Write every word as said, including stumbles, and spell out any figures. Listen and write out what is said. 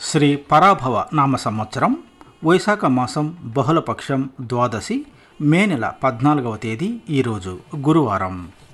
శ్రీ పరాభవ నామ సంవత్సరం వైశాఖ మాసం బహుళపక్షం ద్వాదశి మే నెల పద్నాలుగవ తేదీ ఈరోజు గురువారం.